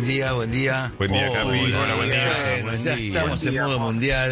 día. Buen día, Capi. Hola, buen día. Bueno, ya estamos en modo mundial.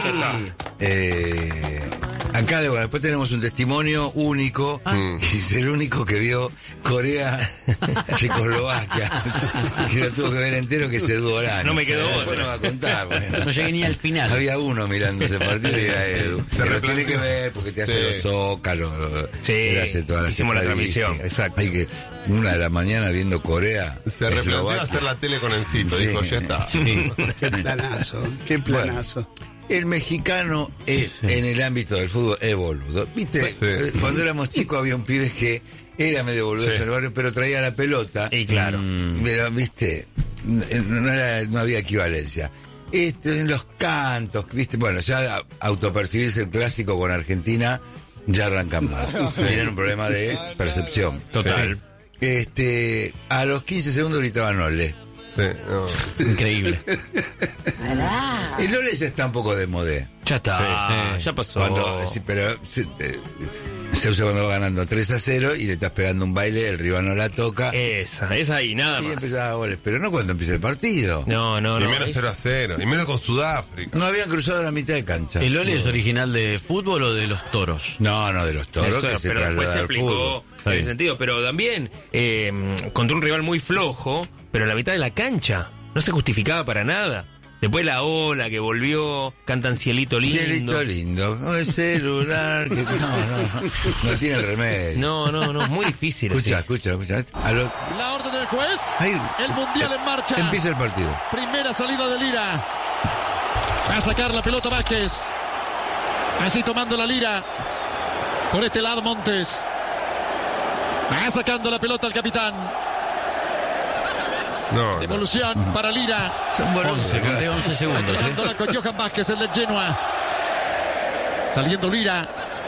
Acá después tenemos un testimonio único, y es el único que vio Corea-Checoslovaquia, que lo tuvo que ver entero, que se Durán. No me quedó Después otra. nos va a contar. Bueno. No llegué ni al final. Había uno mirando ese partido y era Edu. Pero tiene que ver porque te hace los zócalos. Sí, te hace todas las hicimos la estadísticas. transmisión, exacto. Hay que, 1:00 a viendo Corea. Se replanteó Eslovaquia. hacer la tele con Encito, Sí. dijo, ya está. Qué planazo, qué planazo. El mexicano en el ámbito del fútbol es boludo. ¿Viste? Sí. Cuando éramos chicos había un pibe que era medio boludo en el barrio, pero traía la pelota. Y claro. Pero, ¿viste? No había equivalencia. En los cantos, ¿viste? Bueno, ya autopercibirse el clásico con Argentina ya arrancan mal. Tienen un problema de percepción. Total. A los 15 segundos gritaban Ole. Sí, no. Increíble. El Ole ya está un poco de modé. Ya está, Sí. ya pasó. Pero se usa cuando va ganando 3-0 y le estás pegando un baile, el rival no la toca. Esa ahí, nada Y más. empezaba goles, pero no cuando empieza el partido. No. Primero 0-0, y menos con Sudáfrica. No habían cruzado la mitad de cancha. ¿El Ole es original de fútbol o de los toros? No, de los toros, que se pero después traslada se al explicó fútbol. en ese sentido. Pero también contra un rival muy flojo, pero en la mitad de la cancha. No se justificaba para nada. Después la ola que volvió, cantan Cielito Lindo. Cielito lindo, no es celular. No tiene el remedio. No, es muy difícil. así. Escucha. La orden del juez. Ahí, El mundial en marcha. empieza el partido. Primera salida de Lira. Va a sacar la pelota Vázquez. Así tomando la Lira. Por este lado Montes. Va sacando la pelota al capitán. No. Devolución para Lira. Son buenos. 11 segundos. Tocándola con Johan Vázquez, el de Genoa. Saliendo Lira.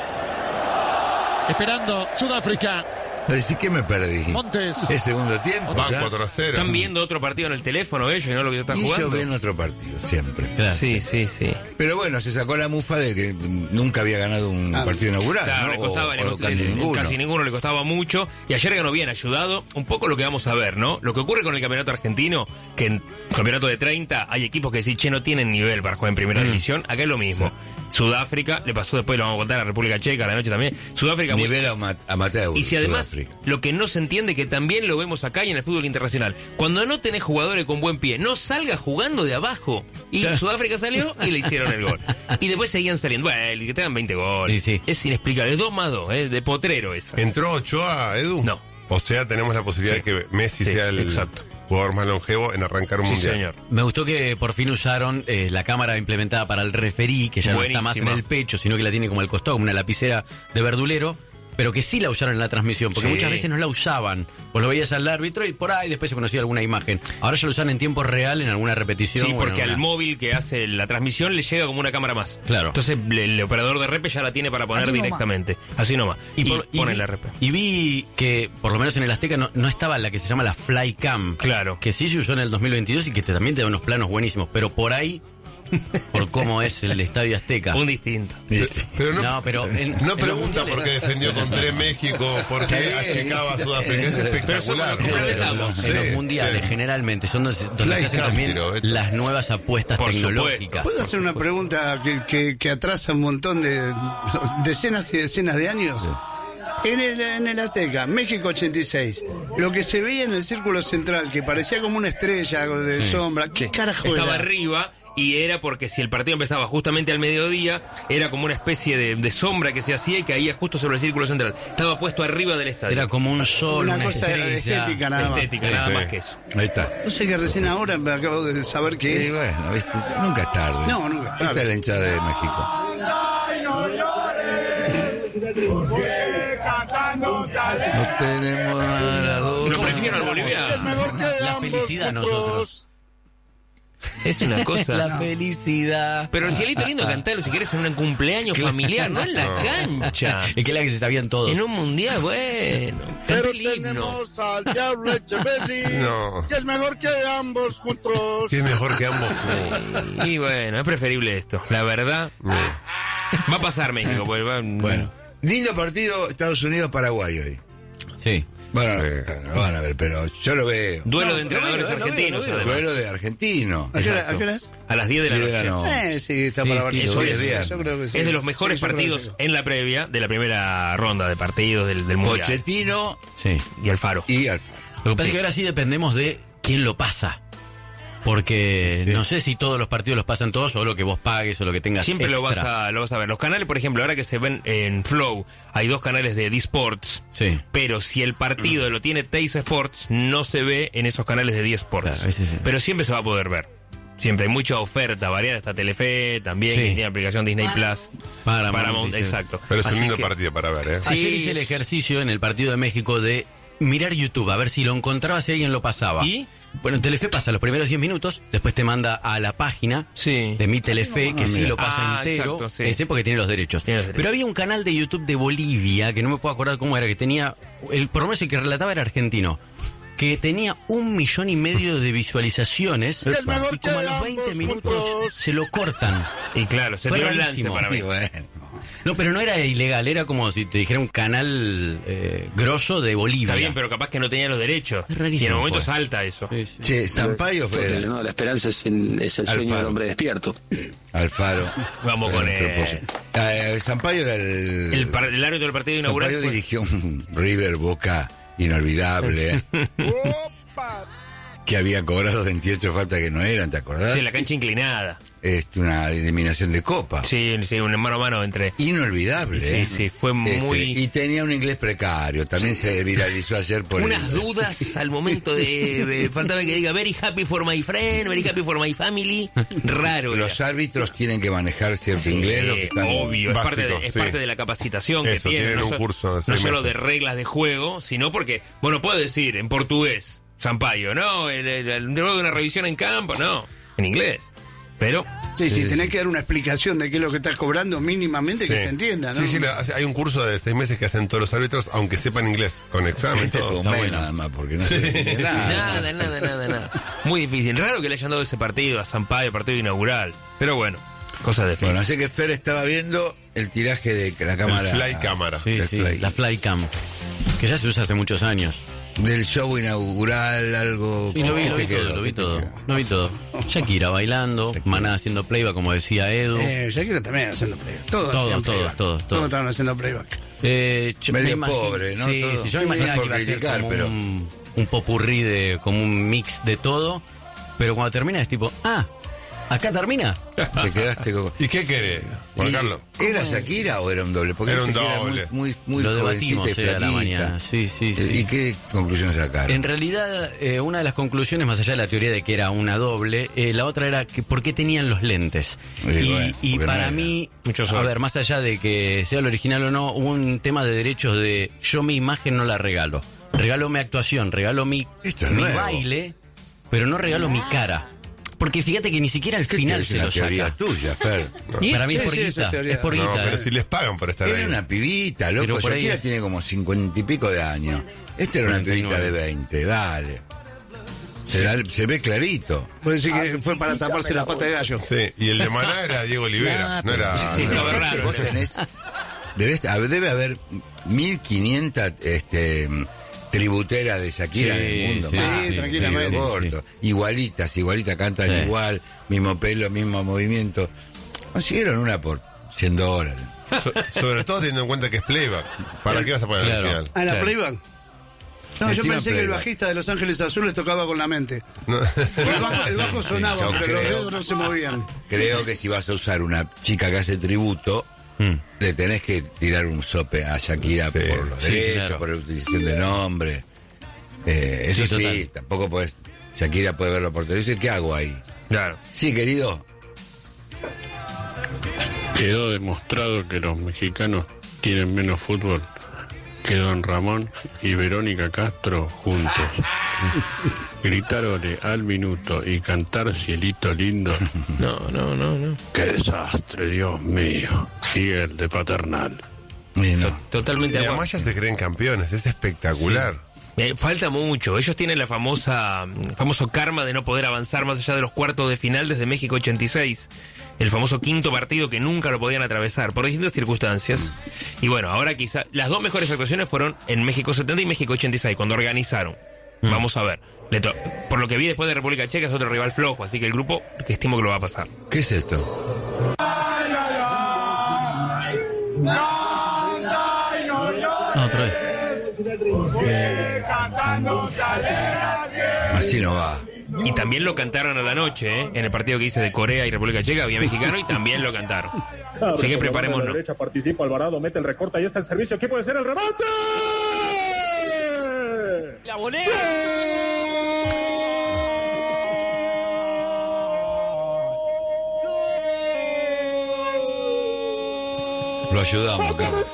Esperando Sudáfrica. Decís que me perdí. Montes. Es segundo tiempo. Van ya. 4-0. Están viendo otro partido en el teléfono ellos y no lo que están Y jugando. yo ven otro partido, siempre. Claro. Sí. Pero bueno, se sacó la mufa de que nunca había ganado un partido inaugural, Claro, ¿no? le costaba, O casi ninguno. le costaba mucho. Y ayer ganó bien, ayudado. Un poco lo que vamos a ver, ¿no? Lo que ocurre con el campeonato argentino, que en campeonato de 30 hay equipos que decís, che, no tienen nivel para jugar en primera división. Acá es lo mismo. Sudáfrica, le pasó después, lo vamos a contar a la República Checa a la noche también. Sudáfrica Nivel amateur. y si además, Sudáfrica. lo que no se entiende, que también lo vemos acá y en el fútbol internacional, cuando no tenés jugadores con buen pie, no salga jugando de abajo. Y Sudáfrica salió y le hicieron el gol. Y después seguían saliendo. Bueno, que te dan 20 goles. Sí. Es inexplicable. Es 2+2, de potrero eso. ¿Entró Ochoa, Edu? No. O sea, tenemos la posibilidad de que Messi sea el exacto. jugador más longevo en arrancar un Sí, mundial. señor. Me gustó que por fin usaron la cámara implementada para el referí, que ya no está más en Buenísima. el pecho, sino que la tiene como al costado, como una lapicera de verdulero, pero que sí la usaron en la transmisión, porque Sí. muchas veces no la usaban. Vos lo veías al árbitro y por ahí después se conocía alguna imagen. Ahora ya lo usan en tiempo real en alguna repetición. Sí, o en porque al alguna- móvil que hace la transmisión le llega como una cámara más. Claro. Entonces el operador de repe ya la tiene para poner directamente. Así nomás. Y pone vi, la repe. y vi que, por lo menos en el Azteca, no estaba la que se llama la Flycam. Claro. Que sí se usó en el 2022 y que también te da unos planos buenísimos. Pero por ahí, por cómo es el Estadio Azteca. Un distinto. Pero No, pero no pregunta por qué defendió con 3 México, por qué achicaba a Sudáfrica. Es espectacular. Pero En los Sí, mundiales sí. generalmente son donde se hacen también Flycam, tiro, las nuevas apuestas Por tecnológicas. ¿Puedo hacer una pregunta que atrasa un montón de decenas y decenas de años? En el Azteca, México 86, lo que se veía en el círculo central, que parecía como una estrella de sombra, ¿qué carajo Estaba era? arriba y era porque si el partido empezaba justamente al mediodía, era como una especie de sombra que se hacía y caía justo sobre el círculo central. Estaba puesto arriba del estadio. Era como un sol, Una una cosa estrella. estética nada más. estética, nada Sí. más que eso. Ahí está. No sé que recién ahora me acabo de saber que Y es. bueno, ¿viste? Nunca es tarde. No, nunca es tarde. Esta es la hinchada de México. No tenemos Maradona. ¿No prefirieron al Bolivia? La felicidad nosotros. Es una cosa. La felicidad. Pero el cielito lindo cantarlo si querés en un cumpleaños familiar, no en la cancha. Es que la que se sabían todos. En un mundial, bueno. Canta el himno. al diablo Echeverri, No. que es mejor que ambos juntos. ¿Qué es mejor que ambos? Y bueno, es preferible esto. La verdad, va a pasar México. Porque Bueno, lindo partido Estados Unidos-Paraguay hoy. Sí. Bueno, no van a ver, pero yo lo veo. Duelo de entrenadores argentinos, además. Duelo de argentino. ¿A qué hora es? A las 10 de la noche. Sí, está para ver. eso es bien. Yo creo que sí. Es de los mejores Sí, yo creo que partidos sí. en la previa de la primera ronda de partidos del Mundial. Pochettino Sí. Y Alfaro. y Alfaro. Lo que pasa es que ahora sí dependemos de quién lo pasa. Porque no sé si todos los partidos los pasan todos o lo que vos pagues o lo que tengas Siempre extra. lo vas a ver. Los canales, por ejemplo, ahora que se ven en Flow, hay 2 canales de D-Sports. Sí. Pero si el partido lo tiene Teis Sports, no se ve en esos canales de D-Sports. Claro, ese sí. Pero siempre se va a poder ver. Siempre hay mucha oferta variada. Está Telefe también, Sí. que tiene aplicación Disney Plus. Paramount, sí. exacto. Pero es un Así lindo que- partido para ver, ¿eh? Sí. Ayer hice el ejercicio en el partido de México de mirar YouTube, a ver si lo encontraba, si alguien lo pasaba. ¿Y? Bueno, Telefe pasa los primeros 10 minutos, después te manda a la página Sí. de mi Telefe, que sí lo pasa Ah, entero, exacto, sí. ese porque tiene los derechos. Tiene los derechos. Pero había un canal de YouTube de Bolivia, que no me puedo acordar cómo era, que tenía, por lo menos el que relataba era argentino, que tenía 1,5 millones de visualizaciones, y como a los 20 minutos se lo cortan. Y claro, se Fue tiró el lance rarísimo. para mí. Y bueno. No, pero no era ilegal, era como si te dijera un canal grosso de Bolivia. Está bien, pero capaz que no tenía los derechos. Es rarísimo, Y en el momento fue. salta eso. Sí, sí. Che, Sampaio fue ¿no? La esperanza es el sueño Alfaro. del hombre despierto. Alfaro. Vamos Era con nuestro él. pozo. Sampaio era el El árbitro del partido inaugural Sampaio fue- dirigió un River Boca inolvidable. Que había cobrado 28 faltas que no eran, ¿te acordás? Sí, la cancha inclinada. Una eliminación de copa. Sí, un mano a mano entre... Inolvidable. Sí, sí, fue muy- Y tenía un inglés precario. También se viralizó ayer por Unas dudas al momento de... faltaba que diga, very happy for my friend, very happy for my family. Raro. Los era. árbitros tienen que manejar cierto Sí, inglés. Lo que están... obvio, es, Básico, parte de, es sí. parte de la capacitación Eso, que tienen. tienen un so- curso de 6 no solo de meses. reglas de juego, sino porque, bueno, puedo decir en portugués, Sampaio, no, luego de una revisión en campo, no, en inglés. Pero, Sí, Sí, tenés sí. que dar una explicación de qué es lo que estás cobrando mínimamente que se entienda, ¿no? Sí, sí, hay un curso de 6 meses que hacen todos los árbitros, aunque sepan inglés, con examen, Este todo. fumé nada más, porque no se entiende nada. nada. Muy difícil. Raro que le hayan dado ese partido a Sampaio, partido inaugural. Pero bueno, cosas de fin. Bueno, así que Fer estaba viendo el tiraje de la cámara. El fly cámara. Sí, El sí, fly. la Flycam, que ya se usa hace muchos años. Del show inaugural, algo. Sí, lo vi ¿Qué te quedó? todo, ¿Qué te quedó? lo vi todo. Shakira bailando, Maná haciendo playback, como decía Edu. Shakira también haciendo playback. Todos Todos, hacían todos, playback. todos. Todos estaban haciendo playback. Medio pobre, ¿no? Sí, Todo. sí, yo Sí, me imaginaba no que es por iba a ser criticar, como pero- un popurrí de, como un mix de todo, pero cuando termina es tipo, ¿acá termina? Te quedaste con. ¿Y qué querés, Juan ¿Y Carlos? ¿Era Shakira o era un doble? Porque Era un dice que doble. muy Lo jovencita debatimos y a la flaquita. mañana. Sí, sí, sí. ¿Y qué conclusión sacaron? En realidad, una de las conclusiones, más allá de la teoría de que era una doble, la otra era que por qué tenían los lentes. Sí, bueno, y porque no para era. mí, Mucho a sol. ver, más allá de que sea el original o no, hubo un tema de derechos de yo mi imagen no la regalo. Regalo mi actuación, regalo mi Esto es mi nuevo. baile, pero no regalo mi cara. Porque fíjate que ni siquiera al ¿Qué final es se una lo teoría saca. tuya, Fer? Para mí Sí, es por sí, esa guita. es teoría. Es por No, guita. pero si les pagan por estar Era ahí. una pibita, loco. Pero por ahí Shakira es- tiene como 50 y pico de años. Esta era una 49. pibita de 20, dale. Se ve clarito. Puede decir que fue para taparse la pata de gallo. Sí, y el de Maná era Diego Olivera, no era... Sí, estaba raro. Vos tenés, debe haber 1500 tributeras de Shakira Sí, en el mundo. sí, más, sí, tranquilamente. medio corto. Igualitas, cantan Sí. igual, mismo pelo, mismo movimiento. Consiguieron una por $100. Sobre todo teniendo en cuenta que es playback. ¿Para qué vas a poner Claro. al final? ¿A la Claro. playback? No, yo Encima pensé que el playback. bajista de Los Ángeles Azules tocaba con la mente. El bajo sonaba, yo pero los creo. dedos no se movían. Creo que si vas a usar una chica que hace tributo, le tenés que tirar un sope a Shakira Sí. por los Sí, derechos, claro. por la utilización de nombre. Eso Sí, sí, total. tampoco podés. Shakira puede verlo por televisión. ¿Qué hago ahí? Claro. Sí, querido. Quedó demostrado que los mexicanos tienen menos fútbol que Don Ramón y Verónica Castro juntos. Gritarle al minuto y cantar Cielito Lindo. No. ¡Qué desastre, Dios mío! Sigue el de Paternal. Y no. Totalmente Y de acuerdo. además ya se creen campeones, es espectacular. Falta mucho. Ellos tienen la famoso karma de no poder avanzar más allá de los cuartos de final desde México 86. el famoso quinto partido que nunca lo podían atravesar por distintas circunstancias. Y bueno, ahora quizá las dos mejores actuaciones fueron en México 70 y México 86, cuando organizaron. Vamos a ver. Por lo que vi después de República Checa es otro rival flojo, así que el grupo que estimo que lo va a pasar. ¿Qué es esto? Otra vez. Así no va. Y también lo cantaron a la noche, ¿eh? En el partido que hice de Corea y República Checa había mexicano y también lo cantaron. Así que preparémonos. La derecha participa Alvarado, mete el recorte, ahí está el servicio. ¿Qué puede ser el remate? ¡La volea! Lo ayudamos, Carlos.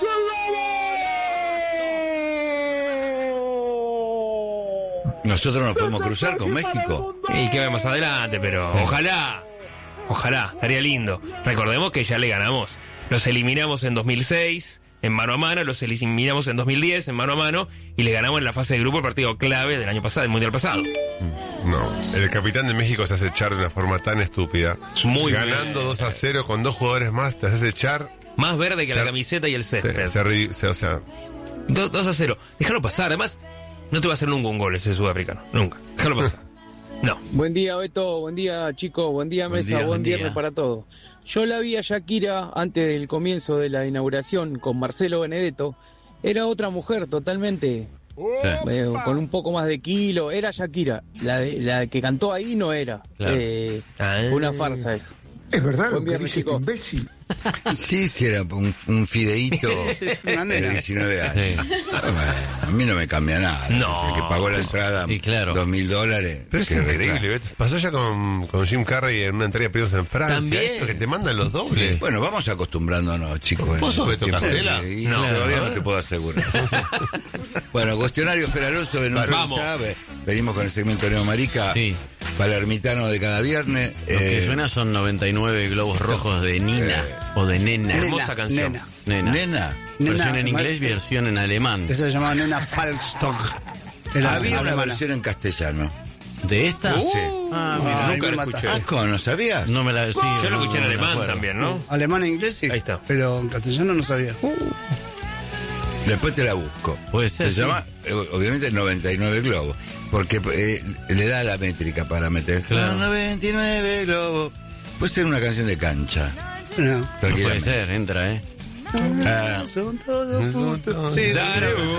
Nosotros nos podemos cruzar con México. Y que ve más adelante, pero ojalá, estaría lindo. Recordemos que ya le ganamos. Los eliminamos en 2006 en mano a mano, los eliminamos en 2010 en mano a mano y le ganamos en la fase de grupo el partido clave del año pasado, el mundial pasado. No, el capitán de México se hace echar de una forma tan estúpida. Muy ganando bien. 2-0 con 2 jugadores más, te haces echar. Más verde que la camiseta y el césped. 2-0. Déjalo pasar, además no te va a hacer nunca un gol ese sudafricano, nunca. Déjalo pasar. No. Buen día, Beto. Buen día, chicos. Buen día, Mesa. Buen viernes para todos. Yo la vi a Shakira antes del comienzo de la inauguración con Marcelo Benedetto. Era otra mujer totalmente. Con un poco más de kilo. Era Shakira. La que cantó ahí no era. Claro. Fue una farsa eso. Es verdad, buen viernes, chicos. Imbécil. Sí, era un fideíto de 19 años. Sí. Bueno, a mí no me cambia nada. No. El que pagó la entrada, claro. $2.000. Pero es increíble, Beto. Pasó ya con Jim Carrey en una entrega de premios en Francia. También. Esto que te mandan los dobles. Bueno, vamos acostumbrándonos, chicos. ¿Vos sos Beto Castela? No, todavía no te puedo asegurar. Bueno, cuestionario Fer Alonso en un Vamos. Venimos con el segmento Neomarica. Sí. Palermitano de cada viernes. Lo que suena son 99 globos rojos de Nina o de Nena. Hermosa canción. Nena. Versión en inglés, versión en alemán. Esa se llamaba Nena Falkstock. Había una versión en castellano. ¿De esta? Sí. Mira, Nunca me la escuché. Asco, ¿no sabías? no me la. Sí, Yo lo escuché en no me alemán acuerdo. también, ¿no? Alemán e inglés, sí. Ahí está. Pero en castellano no sabía. Después te la busco. Puede ser, Se sí. llama, obviamente, 99 globos. Porque le da la métrica para meter. Claro. 99 globos. Puede ser una canción de cancha. No. No puede ser, entra, Ah, Son todos putos. Sí, Dale,